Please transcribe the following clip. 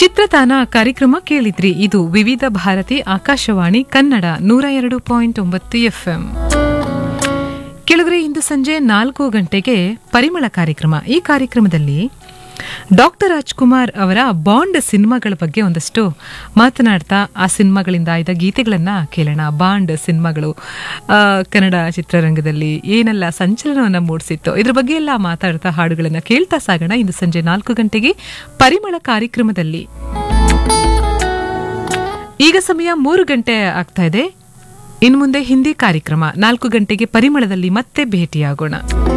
ಚಿತ್ರತಾನ ಕಾರ್ಯಕ್ರಮ ಕೇಳಿದ್ರಿ. ಇದು ವಿವಿಧ ಭಾರತಿ ಆಕಾಶವಾಣಿ ಕನ್ನಡ 102.9 FM. ಕೆಳಗರೆ ಇಂದು ಸಂಜೆ 4 ಗಂಟೆಗೆ ಪರಿಮಳ ಕಾರ್ಯಕ್ರಮ. ಈ ಕಾರ್ಯಕ್ರಮದಲ್ಲಿ ಡಾಕ್ಟರ್ ರಾಜ್ಕುಮಾರ್ ಅವರ ಬಾಂಡ್ ಸಿನಿಮಾಗಳ ಬಗ್ಗೆ ಒಂದಷ್ಟು ಮಾತನಾಡ್ತಾ ಆ ಸಿನಿಮಾಗಳಿಂದ ಆಯ್ದ ಗೀತೆಗಳನ್ನ ಕೇಳೋಣ. ಬಾಂಡ್ ಸಿನಿಮಾಗಳು ಕನ್ನಡ ಚಿತ್ರರಂಗದಲ್ಲಿ ಏನೆಲ್ಲ ಸಂಚಲನವನ್ನು ಮೂಡಿಸಿತ್ತು ಇದ್ರ ಬಗ್ಗೆ ಎಲ್ಲ ಮಾತಾಡ್ತಾ ಹಾಡುಗಳನ್ನ ಕೇಳ್ತಾ ಸಾಗೋಣ. ಇಂದು ಸಂಜೆ 4 ಗಂಟೆಗೆ ಪರಿಮಳ ಕಾರ್ಯಕ್ರಮದಲ್ಲಿ. ಈಗ ಸಮಯ 3 ಗಂಟೆ ಆಗ್ತಾ ಇದೆ. ಇನ್ನು ಮುಂದೆ ಹಿಂದಿ ಕಾರ್ಯಕ್ರಮ. 4 ಗಂಟೆಗೆ ಪರಿಮಳದಲ್ಲಿ ಮತ್ತೆ ಭೇಟಿಯಾಗೋಣ.